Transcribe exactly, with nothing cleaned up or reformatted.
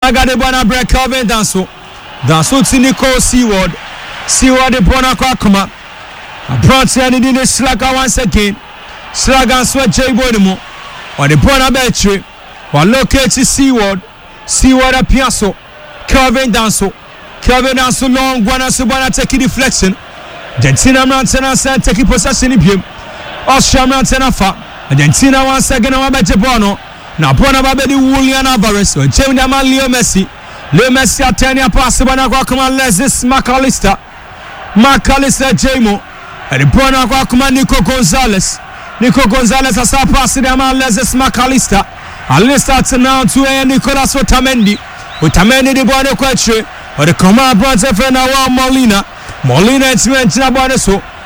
Slaga de bwana break Kelvin Danso. Danso to Nico Seaward. Seaward de bwana kwa kuma. Brought in the Slaga once again. Slaga sweat J Boymo. Or the bwana betri. Or locate Seaward. Seaward a Piasso. Kelvin Danso. Kelvin Danso long one as one take deflection. Argentina Mantena said take possession in him. Austria Mantena fa. Argentina once again on Bono. Now Bono Babedi Julian Alvarez. Or Jamie Daman Leo Messi. Leo Messi attending pass Bono Guacama Lesis McAllister. McAllister Jamo. And the Bono Guacama Nico Gonzalez. Nico Gonzalez has a pass to Daman Lesis McAllister. Alista now to a Nicolas Otamendi. Otamendi the Bono Quetre. Or the command bronze friend Molina. Molina is mentioned about so.